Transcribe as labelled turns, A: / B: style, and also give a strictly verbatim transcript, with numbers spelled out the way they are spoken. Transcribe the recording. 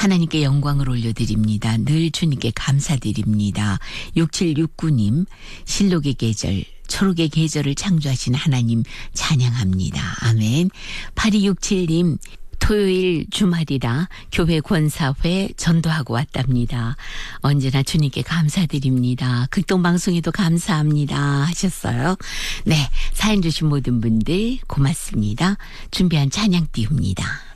A: 하나님께 영광을 올려드립니다. 늘 주님께 감사드립니다. 육칠육구 님 실록의 계절 초록의 계절을 창조하신 하나님 찬양합니다. 아멘. 팔이육칠 님 토요일 주말이라 교회 권사회 전도하고 왔답니다. 언제나 주님께 감사드립니다. 극동방송에도 감사합니다 하셨어요. 네, 사연 주신 모든 분들 고맙습니다. 준비한 찬양 띄웁니다.